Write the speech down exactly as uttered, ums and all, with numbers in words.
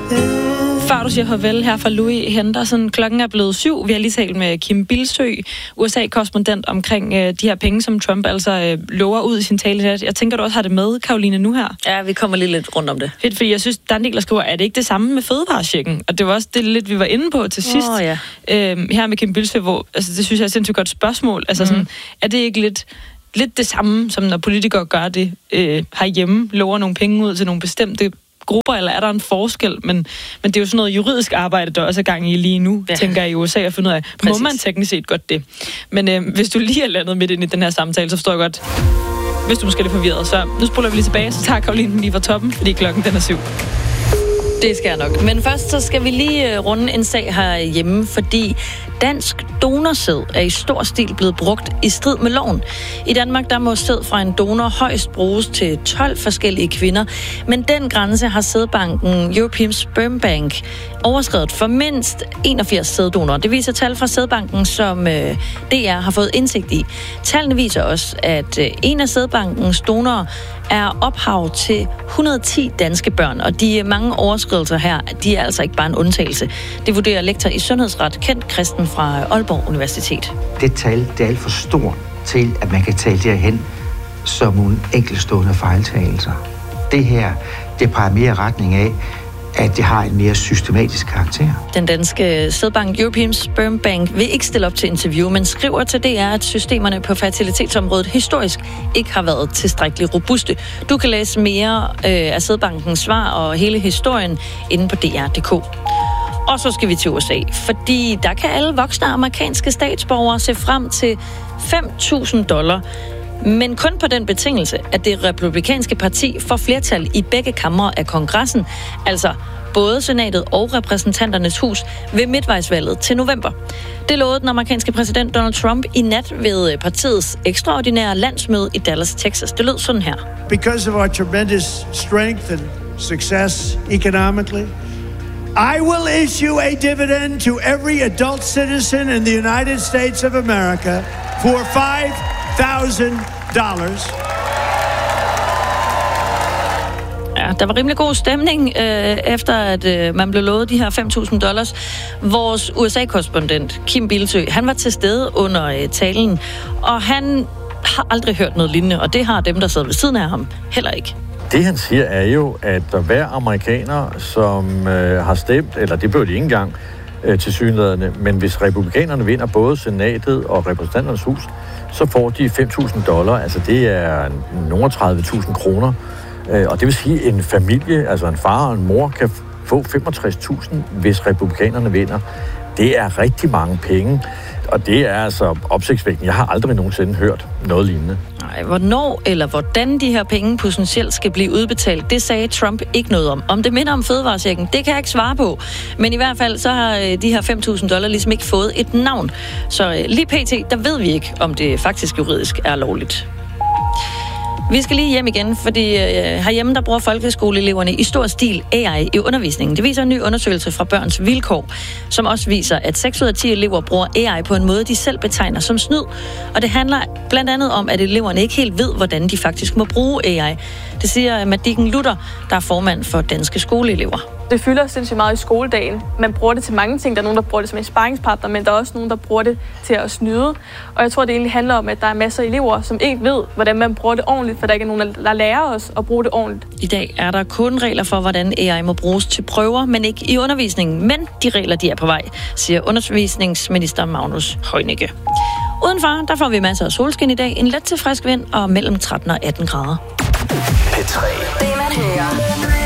Før du siger farvel her fra Louis Henderson, klokken er blevet syv. Vi har lige talt med Kim Bildsøe, U S A-korrespondent, omkring øh, de her penge, som Trump altså øh, lover ud i sin tale. Jeg tænker, du også har det med, Karoline, nu her. Ja, vi kommer lige lidt rundt om det. Fedt, fordi jeg synes, der er en del, der skriver, er det ikke det samme med fødevarechecken? Og det var også det lidt, vi var inde på til sidst. Oh, ja. øh, her med Kim Bildsøe, hvor altså, det synes jeg er et sindssygt godt spørgsmål. Altså, sådan, mm. er det ikke lidt... lidt det samme, som når politikere gør det øh, herhjemme, lover nogle penge ud til nogle bestemte grupper, eller er der en forskel? Men, men det er jo sådan noget juridisk arbejde, der også er gang i lige nu, ja. tænker jeg i U S A, at finde ud af, må man teknisk set godt det? Men øh, hvis du lige er landet midt ind i den her samtale, så forstår jeg godt, hvis du måske er lidt forvirret. Så nu spoler vi lige tilbage, så tager Karoline lige fra toppen, fordi klokken den er syv. Det skal jeg nok. Men først så skal vi lige runde en sag herhjemme, fordi dansk donorsæd er i stor stil blevet brugt i strid med loven. I Danmark der må sæd fra en donor højst bruges til tolv forskellige kvinder, men den grænse har sædbanken European Sperm Bank overskredet for mindst enogfirs sæddonorer. Det viser tal fra sædbanken, som øh, D R har fået indsigt i. Tallene viser også, at øh, en af sædbankens donorer er ophav til et hundrede og ti danske børn, og de mange overskridelser her, de er altså ikke bare en undtagelse. Det vurderer lektor i sundhedsret, Kent Christen fra Aalborg Universitet. Det tal, det er alt for stort til, at man kan tale derhen som nogle enkeltstående fejltagelser. Det her, det peger mere i retning af, at det har en mere systematisk karakter. Den danske sædbank European Sperm Bank vil ikke stille op til interview, men skriver til D R, at systemerne på fertilitetsområdet historisk ikke har været tilstrækkeligt robuste. Du kan læse mere øh, af sædbankens svar og hele historien inde på D R punktum d k. Og så skal vi til U S A, fordi der kan alle voksne amerikanske statsborgere se frem til fem tusind dollar, men kun på den betingelse, at det republikanske parti får flertal i begge kamre af kongressen, altså både senatet og repræsentanternes hus ved midtvejsvalget til november. Det lovede den amerikanske præsident Donald Trump i nat ved partiets ekstraordinære landsmøde i Dallas, Texas. Det lød sådan her. Because of our tremendous strength and success economically, I will issue a dividend to every adult citizen in the United States of America for five thousand dollars. Ja, der var rimelig god stemning, øh, efter at øh, man blev lovet de her fem tusind dollars. Vores U S A-korrespondent, Kim Bildsøe, han var til stede under øh, talen, og han har aldrig hørt noget lignende, og det har dem, der sidder ved siden af ham, heller ikke. Det han siger er jo, at der hver amerikaner, som øh, har stemt, eller det blev de ikke engang øh, til synlædende, men hvis republikanerne vinder både senatet og repræsentanternes hus, så får de fem tusind dollar, altså det er nogle tredive tusind kroner. Og det vil sige, at en familie, altså en far og en mor, kan få femogtres tusind, hvis republikanerne vinder. Det er rigtig mange penge, og det er altså opsigtsvækkende. Jeg har aldrig nogensinde hørt noget lignende. Nej, hvornår eller hvordan de her penge potentielt skal blive udbetalt, det sagde Trump ikke noget om. Om det minder om fødevarechecken, det kan jeg ikke svare på. Men i hvert fald så har de her fem tusind dollar ligesom ikke fået et navn. Så lige pt, der ved vi ikke, om det faktisk juridisk er lovligt. Vi skal lige hjem igen, fordi øh, herhjemme der bruger folkeskoleeleverne i stor stil A I i undervisningen. Det viser en ny undersøgelse fra Børns Vilkår, som også viser, at seks ud af ti elever bruger A I på en måde, de selv betegner som snyd. Og det handler blandt andet om, at eleverne ikke helt ved, hvordan de faktisk må bruge A I. Det siger Madikken Luther, der er formand for Danske Skoleelever. Det fylder sindssygt meget i skoledagen. Man bruger det til mange ting. Der er nogen, der bruger det som en sparringspartner, men der er også nogen, der bruger det til at snyde. Og jeg tror, det egentlig handler om, at der er masser af elever, som ikke ved, hvordan man bruger det ordentligt, for der ikke er nogen, der lærer os at bruge det ordentligt. I dag er der kun regler for, hvordan A I må bruges til prøver, men ikke i undervisningen. Men de regler, de er på vej, siger undervisningsminister Magnus Heunicke. Udenfor, der får vi masser af solskin i dag, en let til frisk vind og mellem tretten og atten grader. P tre. Det man hører.